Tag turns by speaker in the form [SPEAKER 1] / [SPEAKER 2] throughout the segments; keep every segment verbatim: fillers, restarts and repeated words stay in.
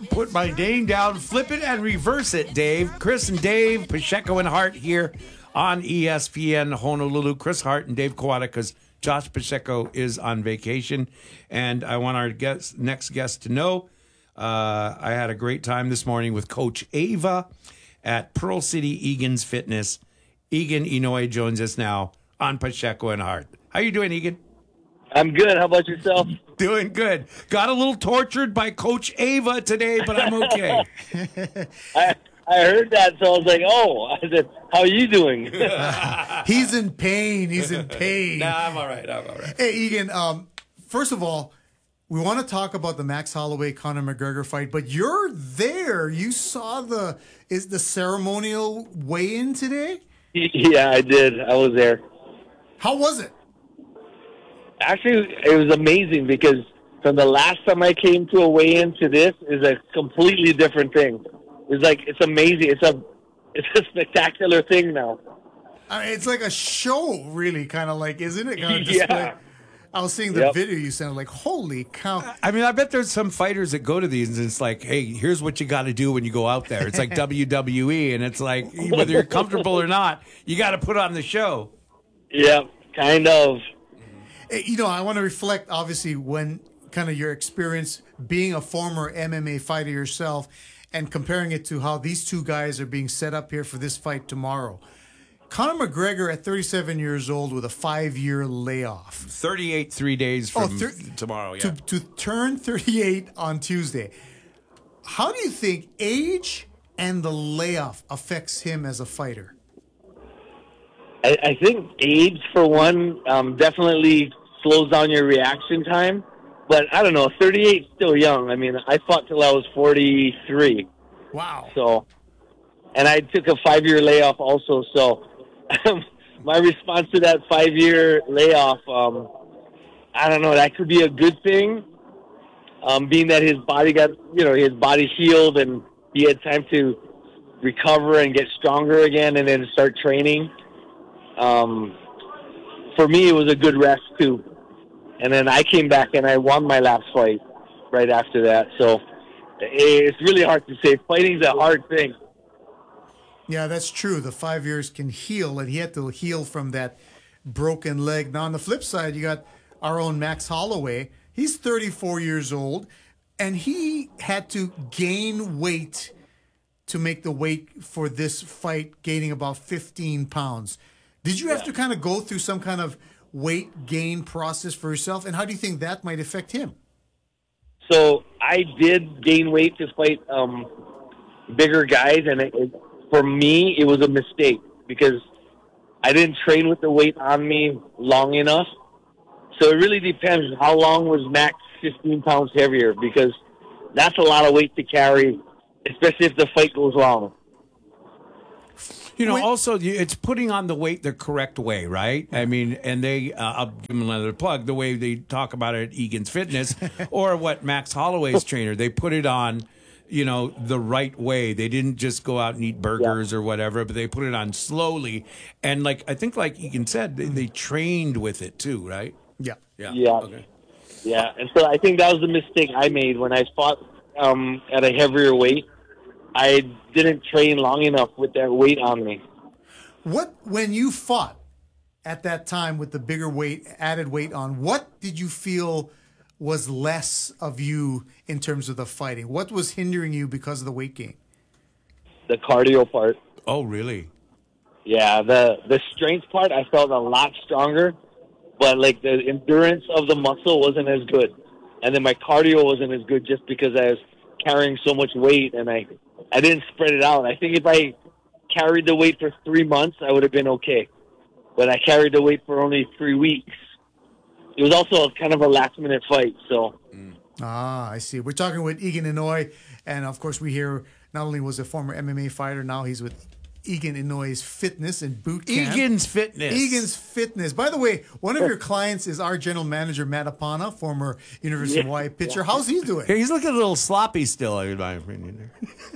[SPEAKER 1] Put my name down, flip it, and reverse it, Dave. Chris and Dave, Pacheco and Hart here on E S P N Honolulu. Chris Hart and Dave Kawada, because Josh Pacheco is on vacation. And I want our guest, next guest to know uh, I had a great time this morning with Coach Ava at Pearl City Egan's Fitness. Egan Inoue joins us now on Pacheco and Hart. How you doing, Egan?
[SPEAKER 2] I'm good. How about yourself?
[SPEAKER 1] Doing good. Got a little tortured by Coach Ava today, but I'm okay.
[SPEAKER 2] I I heard that, so I was like, oh. I said, how are you doing?
[SPEAKER 3] He's in pain. He's in pain.
[SPEAKER 1] Nah, I'm all right. I'm all right.
[SPEAKER 3] Hey, Egan, um, first of all, we want to talk about the Max Holloway-Conor McGregor fight, but you're there. You saw the is the ceremonial weigh-in today?
[SPEAKER 2] Yeah, I did. I was there.
[SPEAKER 3] How was it?
[SPEAKER 2] Actually, it was amazing because from the last time I came to a weigh-in to this is a completely different thing. It's like, it's amazing. It's a it's a spectacular thing now.
[SPEAKER 3] I mean, it's like a show, really, kind of like, isn't it? Kind of display.
[SPEAKER 2] Yeah.
[SPEAKER 3] I was seeing the
[SPEAKER 2] Yep.
[SPEAKER 3] video you sent, like, holy cow.
[SPEAKER 1] I mean, I bet there's some fighters that go to these and it's like, hey, here's what you got to do when you go out there. It's like W W E, and it's like, whether you're comfortable or not, you got to put on the show.
[SPEAKER 2] Yeah, kind of.
[SPEAKER 3] Hey, you know, I want to reflect, obviously, when kind of your experience being a former M M A fighter yourself and comparing it to how these two guys are being set up here for this fight tomorrow. Conor McGregor at thirty-seven years old with a five-year layoff.
[SPEAKER 1] thirty-eight, three days from
[SPEAKER 3] Oh, thir-
[SPEAKER 1] tomorrow, yeah.
[SPEAKER 3] To, to turn thirty-eight on Tuesday. How do you think age and the layoff affects him as a fighter?
[SPEAKER 2] I, I think age, for one, um, definitely slows down your reaction time. But I don't know, thirty-eight is still young. I mean, I fought till I was forty-three.
[SPEAKER 3] Wow.
[SPEAKER 2] So, and I took a five-year layoff also. So, my response to that five-year layoff, um, I don't know, that could be a good thing, um, being that his body got, you know, his body healed and he had time to recover and get stronger again and then start training. Um, for me, it was a good rest, too. And then I came back and I won my last fight right after that. So it's really hard to say. Fighting's a hard thing.
[SPEAKER 3] Yeah, that's true. The five years can heal, and he had to heal from that broken leg. Now, on the flip side, you got our own Max Holloway. He's thirty-four years old, and he had to gain weight to make the weight for this fight, gaining about fifteen pounds. Did you have
[SPEAKER 2] Yeah.
[SPEAKER 3] to kind of go through some kind of weight gain process for yourself, and how do you think that might affect him?
[SPEAKER 2] So I did gain weight to fight um, bigger guys, and it, it, for me, it was a mistake because I didn't train with the weight on me long enough. So it really depends how long was Max fifteen pounds heavier, because that's a lot of weight to carry, especially if the fight goes long.
[SPEAKER 1] You know,
[SPEAKER 3] Wait.
[SPEAKER 1] also, you- it's putting on the weight the correct way, right? I mean, and they, uh, I'll give them another plug, the way they talk about it at Egan's Fitness, or what Max Holloway's trainer, they put it on, you know, the right way. They didn't just go out and eat burgers or whatever, but they put it on slowly. And like, I think like Egan said, they, they trained with it too, right?
[SPEAKER 3] Yeah.
[SPEAKER 1] Yeah.
[SPEAKER 2] Yeah.
[SPEAKER 1] Okay.
[SPEAKER 2] Yeah, and so I think that was the mistake I made when I fought um, at a heavier weight. I didn't train long enough with that weight on me.
[SPEAKER 3] What, when you fought at that time with the bigger weight, added weight on, what did you feel was less of you in terms of the fighting? What was hindering you because of the weight gain?
[SPEAKER 2] The cardio part.
[SPEAKER 1] Oh, really?
[SPEAKER 2] Yeah, the the strength part I felt a lot stronger, but like the endurance of the muscle wasn't as good. And then my cardio wasn't as good just because I was carrying so much weight and I I didn't spread it out. I think if I carried the weight for three months, I would have been okay. But I carried the weight for only three weeks. It was also a, kind of a last-minute fight, so...
[SPEAKER 3] Ah, I see. We're talking with Egan Inoue, and of course we hear not only was a former M M A fighter, now he's with Egan Inouye's Fitness and Boot Camp.
[SPEAKER 1] Egan's Fitness.
[SPEAKER 3] Egan's Fitness. By the way, one of your clients is our general manager, Matt Apana, former University of Hawaii pitcher. How's he doing?
[SPEAKER 1] Hey, he's looking a little sloppy still, in my opinion.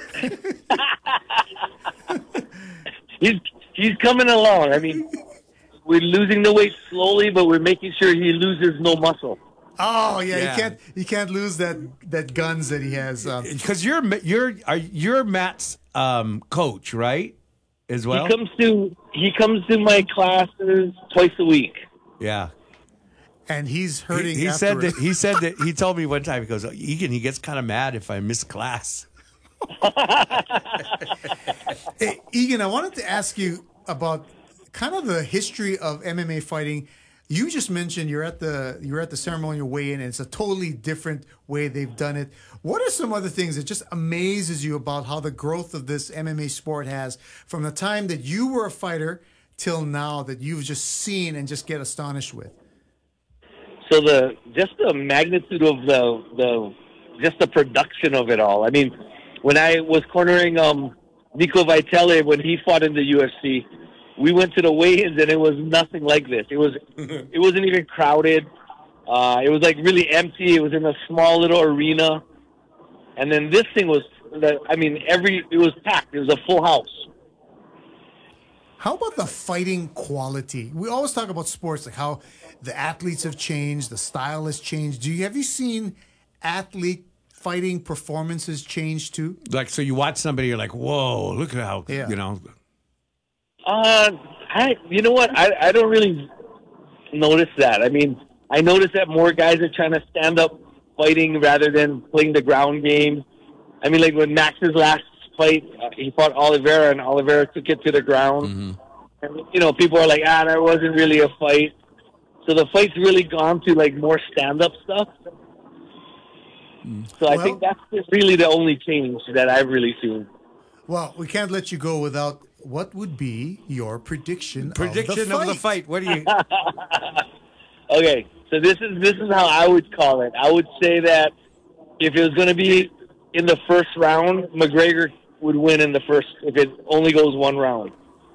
[SPEAKER 2] He's he's coming along. I mean, we're losing the weight slowly, but we're making sure he loses no muscle.
[SPEAKER 3] Oh yeah,
[SPEAKER 1] Yeah.
[SPEAKER 3] you can't you can't lose that that guns that he has. Um,
[SPEAKER 1] Because you're you're are you're Matt's um, coach, right? As well.
[SPEAKER 2] He comes to he comes to my classes twice a week.
[SPEAKER 1] Yeah.
[SPEAKER 3] and he's hurting.
[SPEAKER 1] He, he said
[SPEAKER 3] afterwards.
[SPEAKER 1] that he said that he told me one time, he goes, Egan, he gets kind of mad if I miss class.
[SPEAKER 3] Hey, Egan, I wanted to ask you about kind of the history of M M A fighting. You just mentioned you're at the you're at the ceremonial weigh-in, and it's a totally different way they've done it. What are some other things that just amazes you about how the growth of this M M A sport has from the time that you were a fighter till now that you've just seen and just get astonished with?
[SPEAKER 2] So the just the magnitude of the the just the production of it all. I mean, when I was cornering um, Nico Vitale when he fought in the U F C, we went to the weigh-ins and it was nothing like this. It was it wasn't even crowded. Uh, it was like really empty. It was in a small little arena, and then this thing was. I mean, every it was packed. It was a full house.
[SPEAKER 3] How about the fighting quality? We always talk about sports, like how the athletes have changed, the style has changed. Do you have you seen athlete fighting performances change too?
[SPEAKER 1] Like, so you watch somebody, you're like, whoa, look at how,
[SPEAKER 3] Yeah.
[SPEAKER 1] you know.
[SPEAKER 2] Uh, I you know what? I I don't really notice that. I mean, I notice that more guys are trying to stand up fighting rather than playing the ground game. I mean, like when Max's last fight, uh, he fought Oliveira, and Oliveira took it to the ground.
[SPEAKER 1] Mm-hmm.
[SPEAKER 2] And, you know, people are like, ah, that wasn't really a fight. So the fight's really gone to like more stand-up stuff. So I
[SPEAKER 3] Well-
[SPEAKER 2] think that's just really the only change that I've really seen.
[SPEAKER 3] Well, we can't let you go without what would be your prediction,
[SPEAKER 1] Prediction
[SPEAKER 3] of the fight.
[SPEAKER 1] of the fight. What do you.
[SPEAKER 2] Okay, so this is this is how I would call it. I would say that if it was going to be in the first round, McGregor would win in the first. If it only goes one round,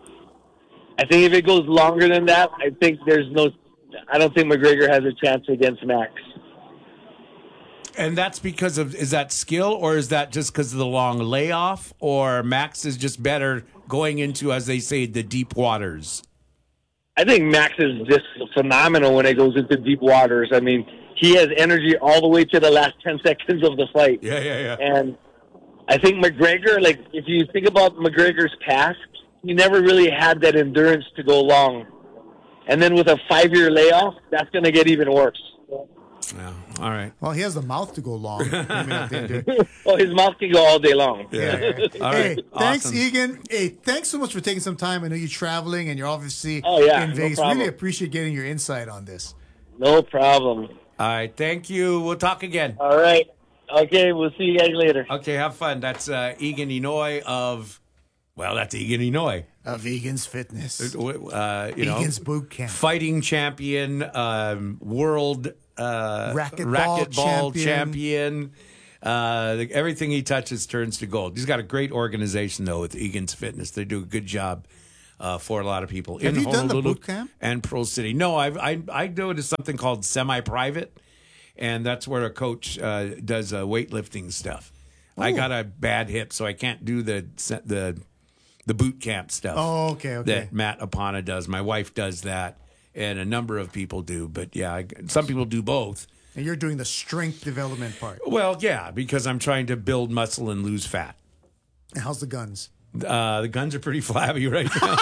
[SPEAKER 2] I think if it goes longer than that, I think there's no. I don't think McGregor has a chance against Max.
[SPEAKER 1] And that's because of, is that skill, or is that just because of the long layoff, or Max is just better going into, as they say, the deep waters?
[SPEAKER 2] I think Max is just phenomenal when it goes into deep waters. I mean, he has energy all the way to the last ten seconds of the fight.
[SPEAKER 1] Yeah, yeah, yeah.
[SPEAKER 2] And I think McGregor, like, if you think about McGregor's past, he never really had that endurance to go long. And then with a five-year layoff, that's going to get even worse.
[SPEAKER 1] Yeah. All right.
[SPEAKER 3] Well, he has the mouth to go long. Maybe not the endurance.
[SPEAKER 2] Oh, his mouth can go all day long.
[SPEAKER 1] Yeah. All
[SPEAKER 3] Hey,
[SPEAKER 1] right.
[SPEAKER 3] thanks,
[SPEAKER 1] Awesome.
[SPEAKER 3] Egan. Hey, thanks so much for taking some time. I know you're traveling and you're obviously
[SPEAKER 2] Oh, yeah,
[SPEAKER 3] in
[SPEAKER 2] no
[SPEAKER 3] Vegas.
[SPEAKER 2] problem.
[SPEAKER 3] Really appreciate getting your insight on this.
[SPEAKER 2] No problem.
[SPEAKER 1] All right. Thank you. We'll talk again.
[SPEAKER 2] All right. Okay, we'll see you guys later.
[SPEAKER 1] Okay. Have fun. That's uh, Egan Inoue of, well, that's Egan Inoue.
[SPEAKER 3] Of Egan's Fitness.
[SPEAKER 1] Uh, you know,
[SPEAKER 3] Egan's Boot Camp.
[SPEAKER 1] fighting champion, um, world uh,
[SPEAKER 3] Racquetball
[SPEAKER 1] racquetball
[SPEAKER 3] champion.
[SPEAKER 1] champion. Uh, everything he touches turns to gold. He's got a great organization, though, with Egan's Fitness. They do a good job uh, for a lot of people.
[SPEAKER 3] Have
[SPEAKER 1] in
[SPEAKER 3] you done the
[SPEAKER 1] Honolulu
[SPEAKER 3] boot camp?
[SPEAKER 1] and Pearl City? No, I've, I I go to something called semi-private, and that's where a coach uh, does uh, weightlifting stuff. I
[SPEAKER 3] Oh.
[SPEAKER 1] got a bad hip, so I can't do the the the boot camp stuff.
[SPEAKER 3] Oh, okay, okay.
[SPEAKER 1] That Matt Apana does. My wife does that, and a number of people do. But yeah, I, some people do both.
[SPEAKER 3] And you're doing the strength development part.
[SPEAKER 1] Well, yeah, because I'm trying to build muscle and lose fat.
[SPEAKER 3] And how's the guns?
[SPEAKER 1] Uh, the guns are pretty flabby right now.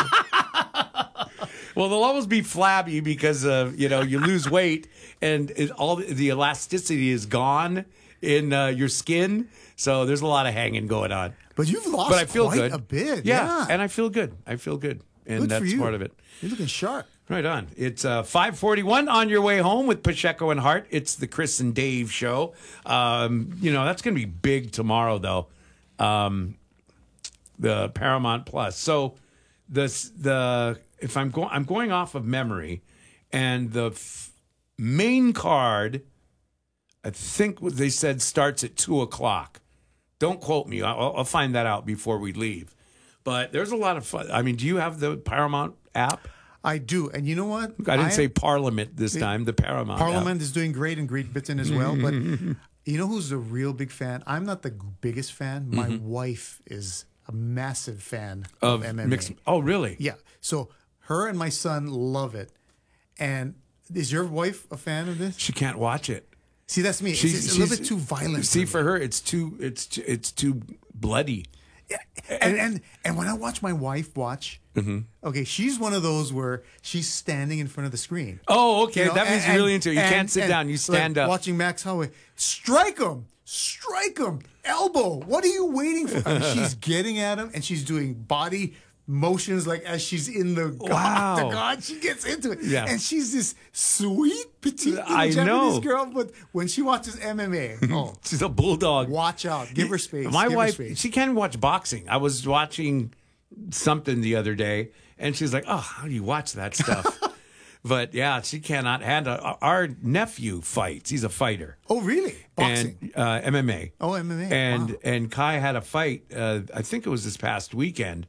[SPEAKER 1] Well, they'll always be flabby because of, you know, you lose weight and it, all the, the elasticity is gone in uh, your skin. So there's a lot of hanging going on.
[SPEAKER 3] But you've lost
[SPEAKER 1] But I feel
[SPEAKER 3] quite
[SPEAKER 1] good.
[SPEAKER 3] a bit.
[SPEAKER 1] Yeah,
[SPEAKER 3] Yeah.
[SPEAKER 1] and I feel good. I feel good. And
[SPEAKER 3] Good for
[SPEAKER 1] that's
[SPEAKER 3] you.
[SPEAKER 1] part of it.
[SPEAKER 3] You're looking sharp.
[SPEAKER 1] Right on. It's uh, five forty-one on your way home with Pacheco and Hart. It's the Chris and Dave show. Um, you know, that's going to be big tomorrow, though. Um, the Paramount Plus. So this the if I'm going I'm going off of memory, and the f- main card, I think what they said starts at two o'clock. Don't quote me. I'll, I'll find that out before we leave. But there's a lot of fun. I mean, do you have the Paramount app?
[SPEAKER 3] I do. And you know what?
[SPEAKER 1] I didn't
[SPEAKER 3] am-
[SPEAKER 1] say Parliament this time. The Paramount.
[SPEAKER 3] Parliament is doing great in Great Britain as well. But you know who's a real big fan? I'm not the biggest fan. My wife is a massive fan of,
[SPEAKER 1] of
[SPEAKER 3] M M A.
[SPEAKER 1] mixed. Oh, really?
[SPEAKER 3] Yeah. So her and my son love it. And Is your wife a fan of this?
[SPEAKER 1] She can't watch it.
[SPEAKER 3] See, that's me. It's,
[SPEAKER 1] She's,
[SPEAKER 3] it's a little
[SPEAKER 1] she's-
[SPEAKER 3] bit too violent.
[SPEAKER 1] See,
[SPEAKER 3] for
[SPEAKER 1] for
[SPEAKER 3] me.
[SPEAKER 1] her, it's too it's too, it's too bloody.
[SPEAKER 3] and, and and when I watch my wife watch,
[SPEAKER 1] Mm-hmm.
[SPEAKER 3] okay, she's one of those where she's standing in front of the screen.
[SPEAKER 1] Oh, okay.
[SPEAKER 3] You know,
[SPEAKER 1] that means
[SPEAKER 3] and-
[SPEAKER 1] you're really into it. You
[SPEAKER 3] and-
[SPEAKER 1] can't sit
[SPEAKER 3] and,
[SPEAKER 1] down. You stand
[SPEAKER 3] like,
[SPEAKER 1] up.
[SPEAKER 3] Watching Max Holloway, strike him, strike him, elbow. What are you waiting for? I mean, she's getting at him, and she's doing body motions like as she's in the
[SPEAKER 1] Wow.
[SPEAKER 3] octagon. She gets into it,
[SPEAKER 1] Yeah.
[SPEAKER 3] and she's this sweet petite little
[SPEAKER 1] I
[SPEAKER 3] Japanese
[SPEAKER 1] know.
[SPEAKER 3] girl. But when she watches M M A, oh,
[SPEAKER 1] She's a bulldog.
[SPEAKER 3] watch out, give her space.
[SPEAKER 1] My
[SPEAKER 3] give
[SPEAKER 1] wife,
[SPEAKER 3] her space.
[SPEAKER 1] she can't watch boxing. I was watching something the other day, and she's like, "Oh, how do you watch that stuff?" But yeah, she cannot handle. Our nephew fights. He's a fighter.
[SPEAKER 3] Oh, really? Boxing.
[SPEAKER 1] And uh, M M A.
[SPEAKER 3] Oh, M M A.
[SPEAKER 1] And
[SPEAKER 3] Wow.
[SPEAKER 1] and Kai had a fight. Uh, I think it was this past weekend,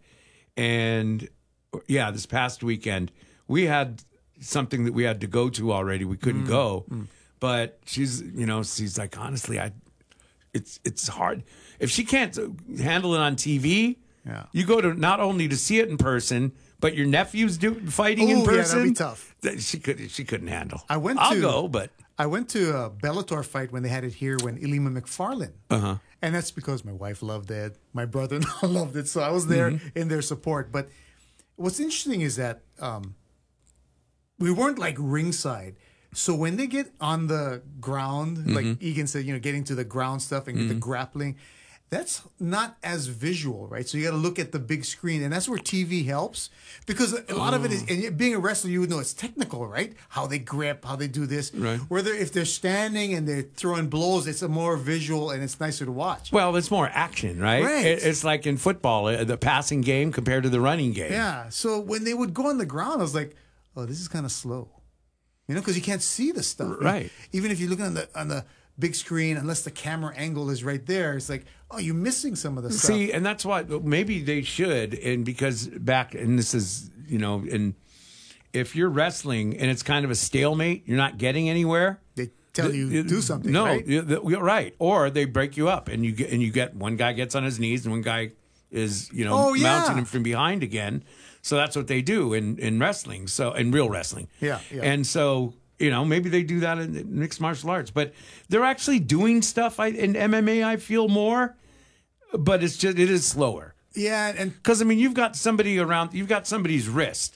[SPEAKER 1] and yeah, this past weekend we had something that we had to go to already. We couldn't
[SPEAKER 3] Mm.
[SPEAKER 1] go, but she's you know she's like honestly, I it's it's hard if she can't handle it on T V.
[SPEAKER 3] Yeah.
[SPEAKER 1] You go to not only to see it in person, but your nephew's do, fighting
[SPEAKER 3] Ooh,
[SPEAKER 1] in
[SPEAKER 3] yeah, that'd
[SPEAKER 1] person.
[SPEAKER 3] be tough.
[SPEAKER 1] That She could she couldn't handle.
[SPEAKER 3] I went
[SPEAKER 1] I'll
[SPEAKER 3] to
[SPEAKER 1] go, but
[SPEAKER 3] I went to a Bellator fight when they had it here when Ilima McFarlane. Uh-huh. And that's because my wife loved it. My brother-in-law loved it. So I was there
[SPEAKER 1] Mm-hmm.
[SPEAKER 3] in their support. But what's interesting is that um, we weren't like ringside. So when they get on the ground,
[SPEAKER 1] Mm-hmm.
[SPEAKER 3] like Egan said, you know, getting to the ground stuff and the grappling, that's not as visual, right? So you got to look at the big screen, and that's where T V helps because a lot of it is. And being a wrestler, you would know it's technical, right? How they grip, how they do this.
[SPEAKER 1] Right.
[SPEAKER 3] Whether if they're standing and they're throwing blows, it's a more visual and it's nicer to watch.
[SPEAKER 1] well, it's more action, right?
[SPEAKER 3] Right.
[SPEAKER 1] It- it's like in football, uh, the passing game compared to the running game.
[SPEAKER 3] Yeah. So when they would go on the ground, I was like, oh, this is kind of slow, you know, because you can't see the stuff.
[SPEAKER 1] Right.
[SPEAKER 3] Even if you're looking on the on the big screen, unless the camera angle is right there, it's like, oh, you're missing some of the stuff.
[SPEAKER 1] See, and that's why maybe they should, and because back, and this is, you know, and if you're wrestling and it's kind of a stalemate, you're not getting anywhere.
[SPEAKER 3] They tell you do something.
[SPEAKER 1] No,
[SPEAKER 3] right?
[SPEAKER 1] you- the- you're right. Or they break you up, and you get and you get one guy gets on his knees, and one guy is you know
[SPEAKER 3] Oh, yeah.
[SPEAKER 1] mounting him from behind again. So that's what they do in in wrestling. So in real wrestling,
[SPEAKER 3] Yeah, yeah.
[SPEAKER 1] And so you know maybe they do that in mixed martial arts, but they're actually doing stuff I, in M M A. I feel more, but it's just it is slower.
[SPEAKER 3] Yeah, and
[SPEAKER 1] Because I mean, you've got somebody around. You've got somebody's wrist.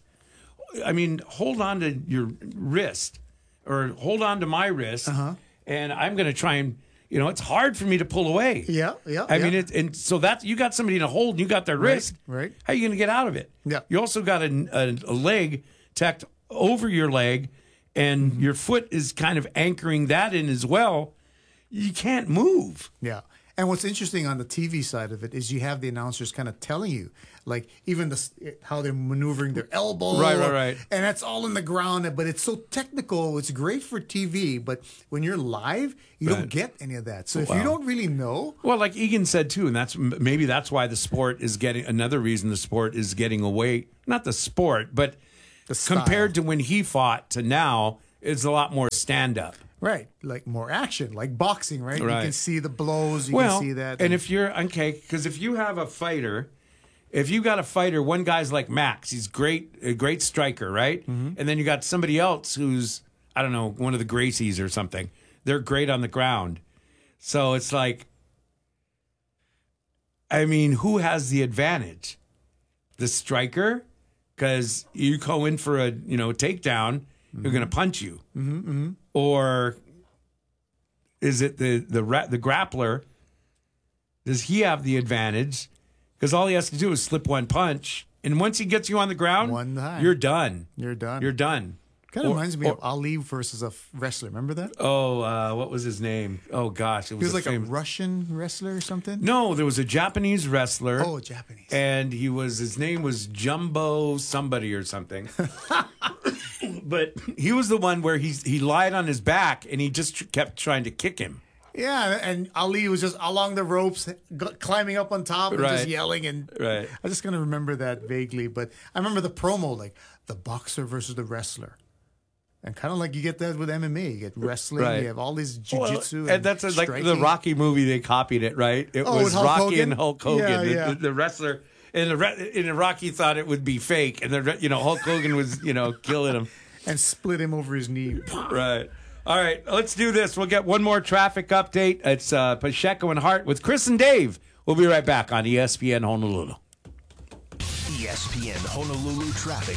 [SPEAKER 1] I mean, hold on to your wrist, or hold on to my wrist,
[SPEAKER 3] Uh-huh.
[SPEAKER 1] and I'm going to try and. You know, it's hard for me to pull away.
[SPEAKER 3] Yeah, yeah,
[SPEAKER 1] I
[SPEAKER 3] yeah.
[SPEAKER 1] mean, it, and so that you got somebody in a hold, and you got their wrist.
[SPEAKER 3] right.
[SPEAKER 1] How are you going to get out of it?
[SPEAKER 3] Yeah.
[SPEAKER 1] You also got a, a, a leg tacked over your leg, and
[SPEAKER 3] Mm-hmm.
[SPEAKER 1] your foot is kind of anchoring that in as well. You can't move.
[SPEAKER 3] yeah. And what's interesting on the T V side of it is you have the announcers kind of telling you, like even the how they're maneuvering their elbow,
[SPEAKER 1] Right, right, right.
[SPEAKER 3] and that's all in the ground. But it's so technical. It's great for T V, but when you're live, you don't
[SPEAKER 1] Right.
[SPEAKER 3] get any of that. So if
[SPEAKER 1] Wow.
[SPEAKER 3] you don't really know,
[SPEAKER 1] Well, like Egan said too, and that's maybe that's why the sport is getting another reason the sport is getting away. Not the sport, but
[SPEAKER 3] the style.
[SPEAKER 1] compared to when he fought to now, it's a lot more stand up.
[SPEAKER 3] right, like more action, like boxing, right? You
[SPEAKER 1] Right.
[SPEAKER 3] can see the blows, you
[SPEAKER 1] Well,
[SPEAKER 3] can see that,
[SPEAKER 1] and if you're okay, because if you have a fighter, if you got a fighter, one guy's like Max, he's great, a great striker, right?
[SPEAKER 3] Mm-hmm.
[SPEAKER 1] And then you got somebody else who's I don't know, one of the Gracies or something. They're great on the ground, so it's like, I mean, who has the advantage? The striker, because you go in for a you know takedown,
[SPEAKER 3] Mm-hmm.
[SPEAKER 1] you're going to punch you, mm-hmm. or is it the the ra- the grappler? Does he have the advantage? Because all he has to do is slip one punch, and once he gets you on the ground,
[SPEAKER 3] One time.
[SPEAKER 1] you're done.
[SPEAKER 3] you're done.
[SPEAKER 1] You're done.
[SPEAKER 3] kind of
[SPEAKER 1] Or-
[SPEAKER 3] reminds me
[SPEAKER 1] or-
[SPEAKER 3] of Ali versus a f- wrestler. Remember that?
[SPEAKER 1] Oh, uh, what was his name? Oh gosh, it was,
[SPEAKER 3] He was
[SPEAKER 1] a
[SPEAKER 3] like
[SPEAKER 1] fam-
[SPEAKER 3] a Russian wrestler or something.
[SPEAKER 1] No, there was a Japanese wrestler.
[SPEAKER 3] Oh, Japanese.
[SPEAKER 1] And he was his name was Jumbo somebody or something. But he was the one where he he lied on his back and he just tr- kept trying to kick him.
[SPEAKER 3] Yeah, and Ali was just along the ropes, g- climbing up on top and just
[SPEAKER 1] Right.
[SPEAKER 3] yelling. And
[SPEAKER 1] Right.
[SPEAKER 3] I just kind of remember that vaguely, but I remember the promo, like the boxer versus the wrestler, and kind of like you get that with M M A. You get wrestling,
[SPEAKER 1] Right.
[SPEAKER 3] you have all these
[SPEAKER 1] Well,
[SPEAKER 3] jujitsu,
[SPEAKER 1] and that's a, like the
[SPEAKER 3] striking.
[SPEAKER 1] Rocky movie. They copied it, right? It
[SPEAKER 3] Oh,
[SPEAKER 1] was
[SPEAKER 3] with Hulk
[SPEAKER 1] Rocky
[SPEAKER 3] Hogan?
[SPEAKER 1] and Hulk Hogan.
[SPEAKER 3] Yeah,
[SPEAKER 1] the,
[SPEAKER 3] yeah.
[SPEAKER 1] The, the wrestler and the re- and the Rocky thought it would be fake, and the re- you know Hulk Hogan was you know killing him.
[SPEAKER 3] and split him over his knee.
[SPEAKER 1] Right. All right, let's do this. We'll get one more traffic update. It's uh, Pacheco and Hart with Chris and Dave. We'll be right back on E S P N Honolulu.
[SPEAKER 4] E S P N Honolulu traffic.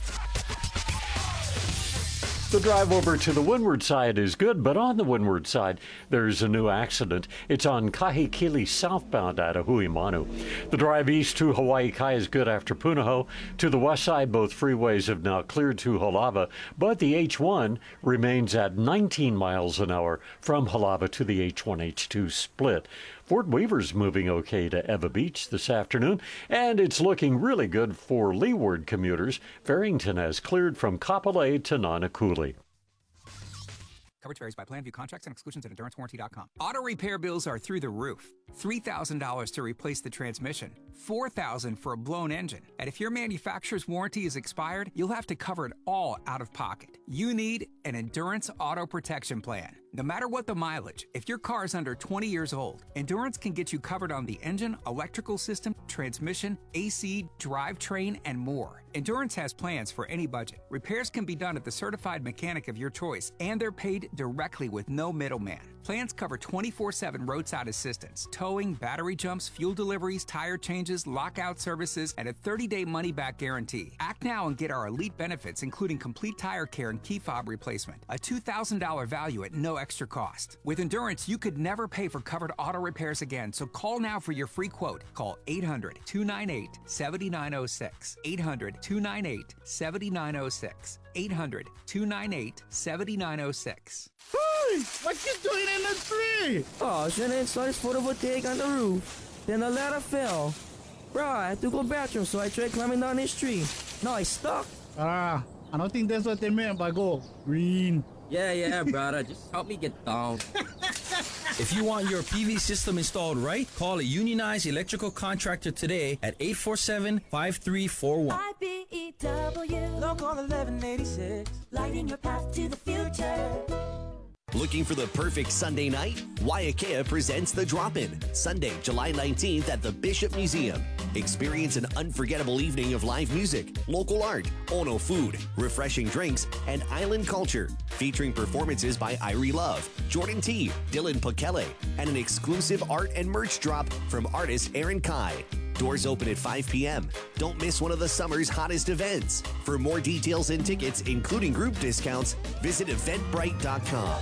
[SPEAKER 5] The drive over to the windward side is good, but on the windward side, there's a new accident. It's on Kahekili southbound at Ahuimanu. The drive east to Hawaii Kai is good after Punahou. To the west side, both freeways have now cleared to Halava, but the H one remains at nineteen miles an hour from Halava to the H one H two split. Fort Weaver's moving okay to Eva Beach this afternoon, and it's looking really good for leeward commuters. Farrington has cleared from Kapolei to Nanakuli.
[SPEAKER 6] Coverage varies by plan. View contracts and exclusions at endurance warranty dot com. Auto repair bills are through the roof. three thousand dollars to replace the transmission, four thousand dollars for a blown engine. And if your manufacturer's warranty is expired, you'll have to cover it all out of pocket. You need an Endurance Auto Protection Plan. No matter what the mileage, if your car is under twenty years old, Endurance can get you covered on the engine, electrical system, transmission, A C, drivetrain, and more. Endurance has plans for any budget. Repairs can be done at the certified mechanic of your choice, and they're paid directly with no middleman. Plans cover twenty-four seven roadside assistance, towing, battery jumps, fuel deliveries, tire changes, lockout services, and a thirty-day money-back guarantee. Act now and get our elite benefits, including complete tire care and key fob replacement. A two thousand dollars value at no extra cost. With Endurance, you could never pay for covered auto repairs again, so call now for your free quote. Call eight hundred, two nine eight, seven nine zero six. eight hundred, two nine eight, seven nine zero six. eight hundred, two nine eight, seven nine zero six.
[SPEAKER 7] Hey, what you doing in the tree?
[SPEAKER 8] Oh, I was trying to install this photovoltaic on the roof. Then the ladder fell. Bro, I had to go bathroom, so I tried climbing down this tree. Now I stuck.
[SPEAKER 7] Ah, I don't think that's what they meant by go green.
[SPEAKER 8] Yeah, yeah, brother. Just help me get down.
[SPEAKER 9] If you want your P V system installed right, call a unionized electrical contractor today at eight four seven, five three four one.
[SPEAKER 10] I B E W,
[SPEAKER 8] Local eleven eighty-six.
[SPEAKER 10] lighting your path to the future.
[SPEAKER 4] Looking for the perfect Sunday night? Waiakea presents The Drop-In, Sunday, July nineteenth at the Bishop Museum. Experience an unforgettable evening of live music, local art, Ono food, refreshing drinks, and island culture, featuring performances by Irie Love, Jordan T, Dylan Pekele, and an exclusive art and merch drop from artist Aaron Kai. Doors open at five p.m. Don't miss one of the summer's hottest events. For more details and tickets, including group discounts, visit eventbrite dot com.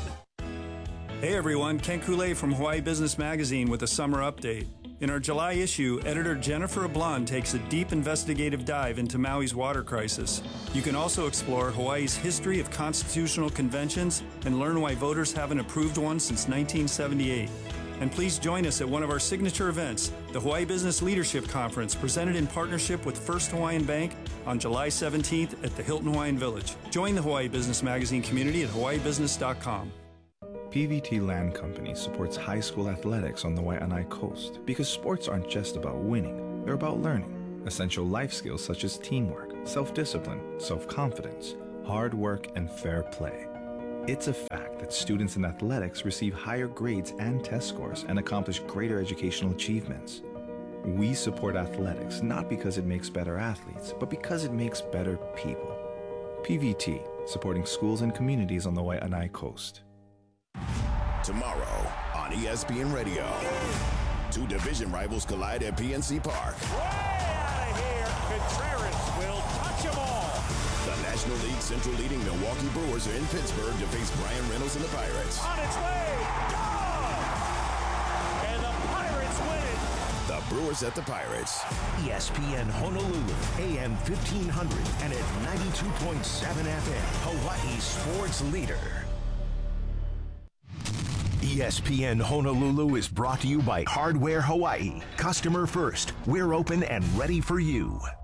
[SPEAKER 11] Hey everyone, Ken Koulé from Hawaii Business Magazine with a summer update. In our July issue, editor Jennifer Ablon takes a deep investigative dive into Maui's water crisis. You can also explore Hawaii's history of constitutional conventions and learn why voters haven't approved one since nineteen seventy-eight. And please join us at one of our signature events, the Hawaii Business Leadership Conference, presented in partnership with First Hawaiian Bank on July seventeenth at the Hilton Hawaiian Village. Join the Hawaii Business Magazine community at hawaii business dot com.
[SPEAKER 12] P V T Land Company supports high school athletics on the Waianae Coast because sports aren't just about winning, they're about learning essential life skills such as teamwork, self-discipline, self-confidence, hard work, and fair play. It's a fact that students in athletics receive higher grades and test scores and accomplish greater educational achievements. We support athletics not because it makes better athletes, but because it makes better people. P V T, supporting schools and communities on the Waianae Coast.
[SPEAKER 13] Tomorrow on E S P N Radio, two division rivals collide at P N C Park.
[SPEAKER 14] Way out of here, Contreras will touch them all.
[SPEAKER 13] The National League Central leading Milwaukee Brewers are in Pittsburgh to face Brian Reynolds and the Pirates.
[SPEAKER 14] On its way, gone! And the Pirates win it.
[SPEAKER 13] The Brewers at the Pirates.
[SPEAKER 4] E S P N Honolulu, A M fifteen hundred and at ninety-two point seven F M, Hawaii's sports leader. E S P N Honolulu is brought to you by Hardware Hawaii. Customer first. We're open and ready for you.